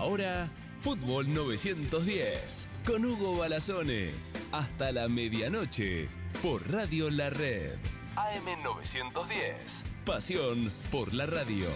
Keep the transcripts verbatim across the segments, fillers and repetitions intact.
Ahora, Fútbol novecientos diez, con Hugo Balazone. Hasta la medianoche, por Radio La Red. A M novecientos diez, pasión por la radio.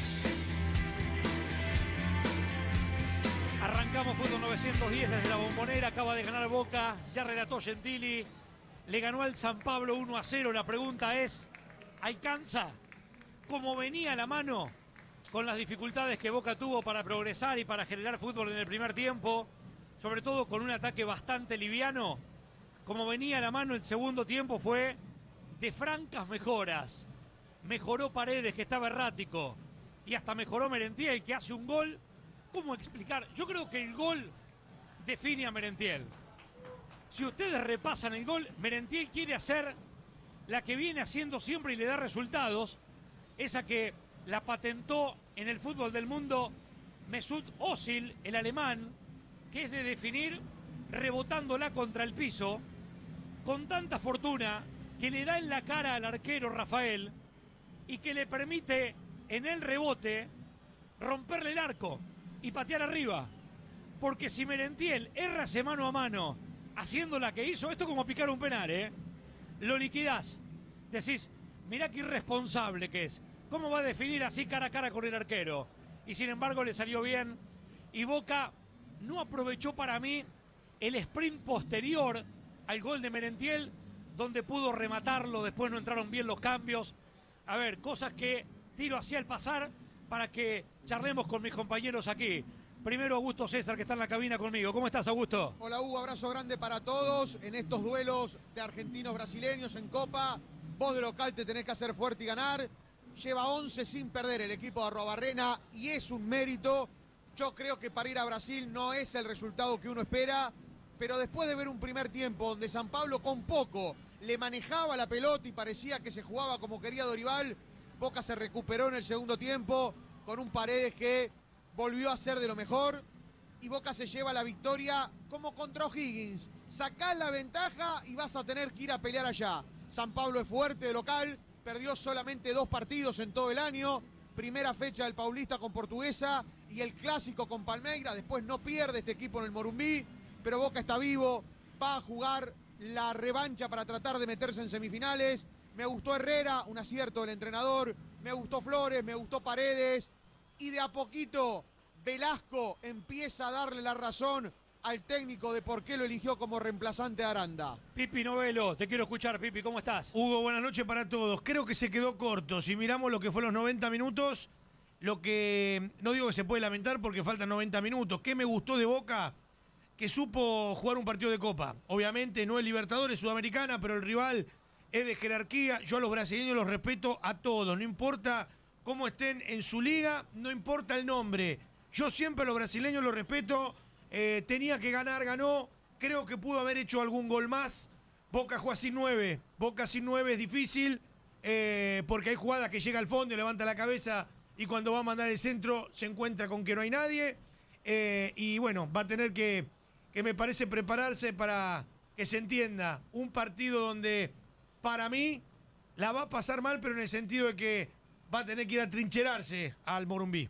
Arrancamos Fútbol novecientos diez desde la Bombonera. Acaba de ganar Boca, ya relató Gentili. Le ganó al San Pablo uno a cero. La pregunta es, ¿alcanza? Como venía la mano con las dificultades que Boca tuvo para progresar y para generar fútbol en el primer tiempo, sobre todo con un ataque bastante liviano, como venía la mano el segundo tiempo fue de francas mejoras. Mejoró Paredes, que estaba errático, y hasta mejoró Merentiel, que hace un gol. ¿Cómo explicar? Yo creo que el gol define a Merentiel. Si ustedes repasan el gol, Merentiel quiere hacer la que viene haciendo siempre y le da resultados, esa que la patentó en el fútbol del mundo Mesut Özil, el alemán, que es de definir rebotándola contra el piso, con tanta fortuna que le da en la cara al arquero Rafael y que le permite en el rebote romperle el arco y patear arriba. Porque si Merentiel errase mano a mano haciendo la que hizo, esto es como picar un penal, ¿eh? Lo liquidás. Decís, mirá qué irresponsable que es. ¿Cómo va a definir así cara a cara con el arquero? Y sin embargo le salió bien. Y Boca no aprovechó para mí el sprint posterior al gol de Merentiel, donde pudo rematarlo, después no entraron bien los cambios. A ver, cosas que tiro hacia el pasar para que charlemos con mis compañeros aquí. Primero Augusto César, que está en la cabina conmigo. ¿Cómo estás, Augusto? Hola, Hugo, abrazo grande para todos en estos duelos de argentinos brasileños en Copa. Vos de local te tenés que hacer fuerte y ganar. Lleva once sin perder el equipo de Arruabarrena y es un mérito. Yo creo que para ir a Brasil no es el resultado que uno espera, pero después de ver un primer tiempo donde San Pablo con poco le manejaba la pelota y parecía que se jugaba como quería Dorival, Boca se recuperó en el segundo tiempo con un Paredes que volvió a ser de lo mejor y Boca se lleva la victoria como contra O'Higgins. Sacás la ventaja y vas a tener que ir a pelear allá. San Pablo es fuerte de local, perdió solamente dos partidos en todo el año, primera fecha del Paulista con Portuguesa y el Clásico con Palmeiras, después no pierde este equipo en el Morumbí, pero Boca está vivo, va a jugar la revancha para tratar de meterse en semifinales. Me gustó Herrera, un acierto del entrenador, me gustó Flores, me gustó Paredes, y de a poquito Velasco empieza a darle la razón al técnico de por qué lo eligió como reemplazante a Aranda. Pipi Novelo, te quiero escuchar, Pipi, ¿cómo estás? Hugo, buenas noches para todos. Creo que se quedó corto. Si miramos lo que fue los noventa minutos, lo que no digo que se puede lamentar porque faltan noventa minutos. ¿Qué me gustó de Boca? Que supo jugar un partido de Copa. Obviamente no es Libertadores, Sudamericana, pero el rival es de jerarquía. Yo a los brasileños los respeto a todos. No importa cómo estén en su liga, no importa el nombre. Yo siempre a los brasileños los respeto. Eh, tenía que ganar, ganó. Creo que pudo haber hecho algún gol más. Boca juega sin nueve. Boca sin nueve es difícil eh, porque hay jugadas que llega al fondo, levanta la cabeza y cuando va a mandar el centro se encuentra con que no hay nadie. Eh, y bueno, va a tener que, que me parece prepararse para que se entienda. Un partido donde para mí la va a pasar mal, pero en el sentido de que va a tener que ir a trincherarse al Morumbí.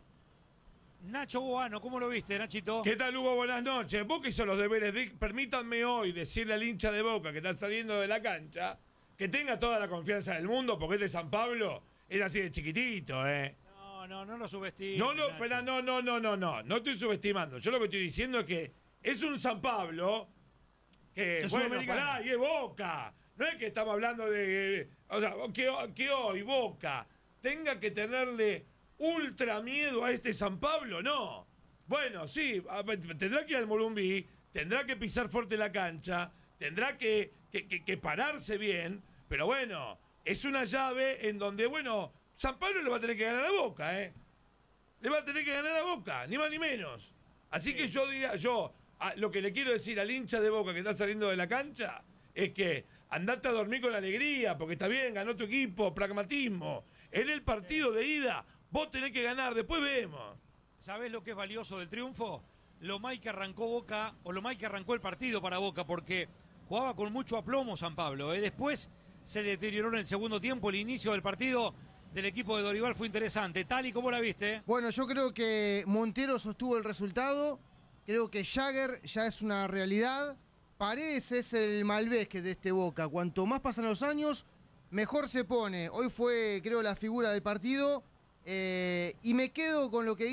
Nacho Guano, ¿cómo lo viste, Nachito? ¿Qué tal, Hugo? Buenas noches. Boca hizo los deberes. Permítanme hoy decirle al hincha de Boca que está saliendo de la cancha que tenga toda la confianza del mundo, porque este San Pablo es así de chiquitito, ¿eh? No, no, no lo subestimes. No, no, espera, no, no, no, no, no. No estoy subestimando. Yo lo que estoy diciendo es que es un San Pablo que, es bueno, pará, y es Boca. No es que estamos hablando de... O sea, que, que hoy Boca tenga que tenerle ultra miedo a este San Pablo, no. Bueno, sí, tendrá que ir al Morumbí, tendrá que pisar fuerte la cancha, tendrá que, que, que, que pararse bien, pero bueno, es una llave en donde, bueno, San Pablo le va a tener que ganar a Boca, ¿eh? Le va a tener que ganar a Boca, ni más ni menos. Así sí. que yo diría, yo, a, lo que le quiero decir al hincha de Boca que está saliendo de la cancha es que andate a dormir con alegría, porque está bien, ganó tu equipo, pragmatismo. En el partido de ida, vos tenés que ganar, después vemos. ¿Sabés lo que es valioso del triunfo? Lo mal que arrancó Boca, o lo mal que arrancó el partido para Boca, porque jugaba con mucho aplomo San Pablo, ¿eh? Después se deterioró en el segundo tiempo, el inicio del partido del equipo de Dorival fue interesante. Tali, ¿cómo la viste? Bueno, yo creo que Montero sostuvo el resultado. Creo que Jagger ya es una realidad. Paredes es el Malbec de este Boca. Cuanto más pasan los años, mejor se pone. Hoy fue, creo, la figura del partido. Eh, y me quedo con lo que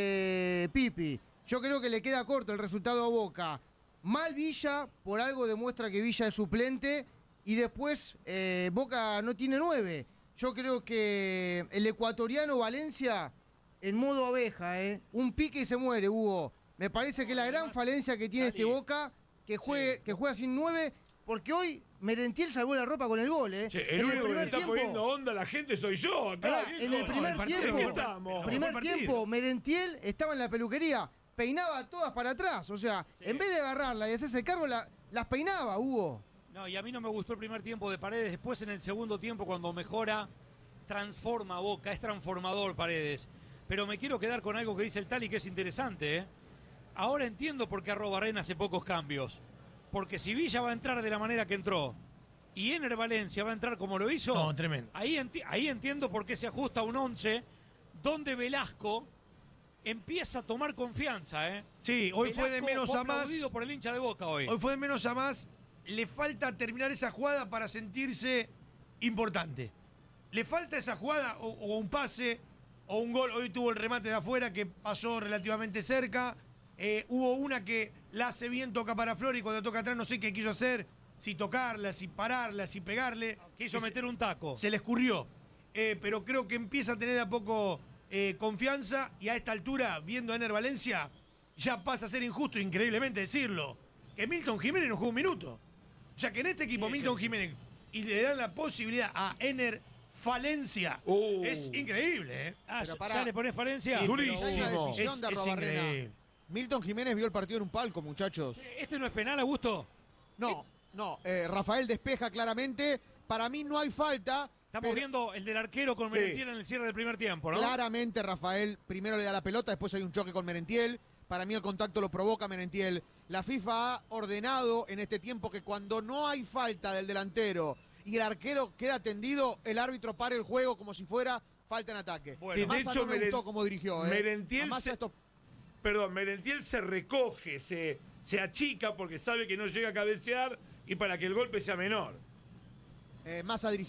dice Pipi. Yo creo que le queda corto el resultado a Boca. Mal Villa, por algo demuestra que Villa es suplente. Y después eh, Boca no tiene nueve. Yo creo que el ecuatoriano Valencia en modo abeja, ¿eh? Un pique y se muere, Hugo. Me parece que la gran falencia que tiene este Boca, que juegue, sí. que juega sin nueve, porque hoy Merentiel salvó la ropa con el gol, ¿eh? Che, el único que le está poniendo onda a la gente soy yo. Acá, Pará, en el primer no, el tiempo, estamos. primer tiempo, Merentiel estaba en la peluquería, peinaba todas para atrás. O sea, sí. en vez de agarrarla y hacerse cargo, la, las peinaba, Hugo. No, y a mí no me gustó el primer tiempo de Paredes. Después en el segundo tiempo, cuando mejora, transforma a Boca. Es transformador Paredes. Pero me quiero quedar con algo que dice el Tali que es interesante, ¿eh? Ahora entiendo por qué Arrobarrena hace pocos cambios. Porque si Villa va a entrar de la manera que entró y Ener Valencia va a entrar como lo hizo, no, tremendo. Ahí, enti ahí entiendo por qué se ajusta un once donde Velasco empieza a tomar confianza, ¿eh? Sí, hoy Velasco fue de menos fue a más. aplaudido por el hincha de Boca hoy. Hoy fue de menos a más. Le falta terminar esa jugada para sentirse importante. Le falta esa jugada o, o un pase o un gol. Hoy tuvo el remate de afuera que pasó relativamente cerca. Eh, hubo una que la hace bien, toca para Flori, cuando toca atrás no sé qué quiso hacer, si tocarla, si pararla, si pegarle. Quiso meter un taco. Se le escurrió. Eh, pero creo que empieza a tener de a poco eh, confianza y a esta altura, viendo a Ener Valencia, ya pasa a ser injusto, increíblemente decirlo, que Milton Jiménez no jugó un minuto. O sea que en este equipo sí, Milton sí. Jiménez y le dan la posibilidad a Ener Falencia. Uh. Es increíble, ¿eh? Ah, pero para, ¿ya le pones Falencia? Durísimo. Es, es, es increíble. Milton Jiménez vio el partido en un palco, muchachos. ¿Este no es penal, Augusto? No, no. Eh, Rafael despeja claramente. Para mí no hay falta. Estamos pero... viendo el del arquero con sí. Merentiel en el cierre del primer tiempo, ¿no? Claramente Rafael primero le da la pelota, después hay un choque con Merentiel. Para mí el contacto lo provoca Merentiel. La FIFA ha ordenado en este tiempo que cuando no hay falta del delantero y el arquero queda tendido, el árbitro pare el juego como si fuera falta en ataque. Bueno, sí, de Massa hecho, no me Meren... gustó cómo dirigió. ¿eh? Merentiel se... esto... Perdón, Merentiel se recoge, se, se achica porque sabe que no llega a cabecear y para que el golpe sea menor. Eh, Massa dirigió.